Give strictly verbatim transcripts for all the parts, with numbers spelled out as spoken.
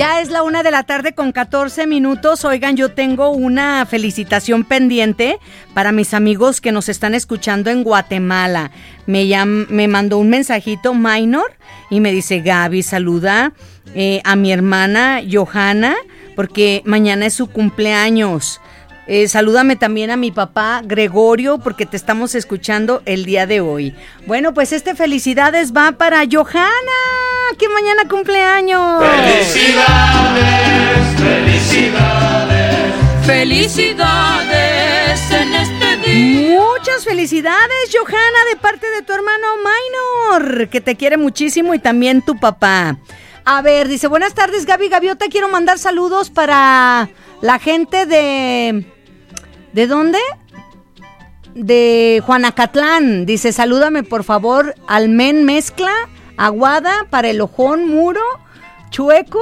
Ya es la una de la tarde con catorce minutos. Oigan, yo tengo una felicitación pendiente para mis amigos que nos están escuchando en Guatemala. Me, llam, me mandó un mensajito Minor y me dice: Gaby, saluda eh, a mi hermana Johanna porque mañana es su cumpleaños. Eh, salúdame también a mi papá Gregorio porque te estamos escuchando el día de hoy. Bueno, pues este felicidades va para Johanna, que mañana cumpleaños. Felicidades, felicidades, felicidades en este día. Muchas felicidades, Johanna, de parte de tu hermano Minor, que te quiere muchísimo, y también tu papá. A ver, dice: buenas tardes, Gaby Gaviota, quiero mandar saludos para la gente de... ¿De dónde? De Juanacatlán. Dice: salúdame por favor al Men Mezcla, Aguada, para el Ojón, Muro, Chueco,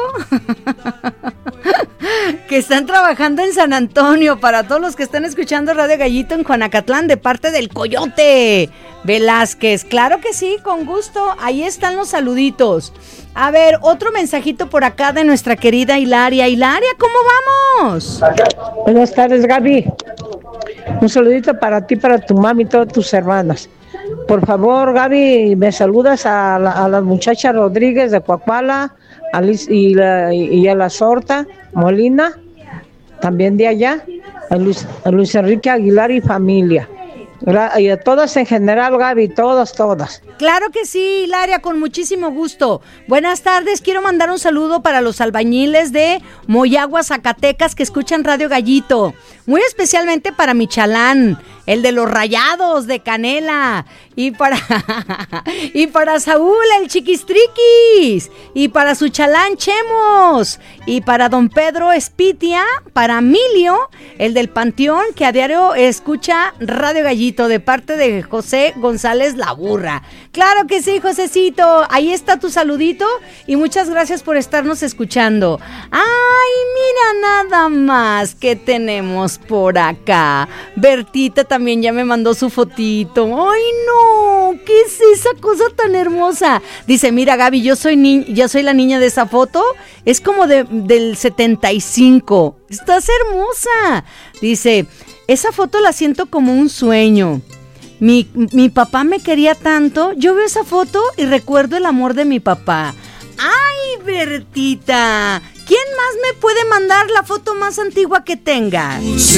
que están trabajando en San Antonio. Para todos los que están escuchando Radio Gallito en Juanacatlán, de parte del Coyote Velázquez. Claro que sí, con gusto. Ahí están los saluditos. A ver, otro mensajito por acá de nuestra querida Hilaria. Hilaria, ¿cómo vamos? Buenas tardes, Gaby. Un saludito para ti, para tu mami y todas tus hermanas. Por favor, Gaby, me saludas a la, a la muchacha Rodríguez de Coahuila, a Liz, y, la, y a la Sorta Molina, también de allá, a Luis, a Luis Enrique Aguilar y familia. Y a todas en general, Gaby, todas, todas. Claro que sí, Hilaria, con muchísimo gusto. Buenas tardes, quiero mandar un saludo para los albañiles de Moyagua, Zacatecas, que escuchan Radio Gallito. Muy especialmente para mi chalán, el de los Rayados de Canela. Y para, y para Saúl, el Chiquistriquis. Y para su chalán Chemos. Y para don Pedro Espitia, para Emilio, el del Panteón, que a diario escucha Radio Gallito, de parte de José González La Burra. Claro que sí, Josecito, ahí está tu saludito y muchas gracias por estarnos escuchando. Ay, mira nada más que tenemos por acá. Bertita también ya me mandó su fotito. Ay, no, ¿qué es esa cosa tan hermosa? Dice: mira, Gaby, yo soy ni- yo soy la niña de esa foto. Es como de, del setenta y cinco. Estás hermosa. Dice: esa foto la siento como un sueño. Mi, mi papá me quería tanto. Yo veo esa foto y recuerdo el amor de mi papá. ¡Ay, Bertita! ¿Quién más me puede mandar la foto más antigua que tenga?